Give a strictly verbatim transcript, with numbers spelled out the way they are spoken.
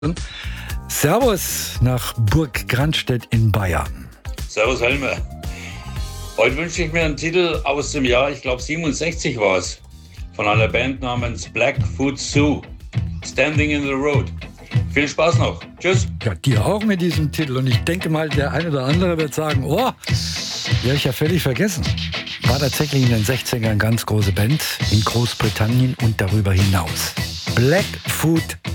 Servus nach Burg Grandstedt in Bayern. Servus Helmer. Heute wünsche ich mir einen Titel aus dem Jahr, ich glaube siebenundsechzig war es, von einer Band namens Blackfoot Zoo, Standing in the Road. Viel Spaß noch. Tschüss. Ja, dir auch mit diesem Titel. Und ich denke mal, der eine oder andere wird sagen, oh, die habe ich ja völlig vergessen. War tatsächlich in den sechzigern eine ganz große Band in Großbritannien und darüber hinaus. Blackfoot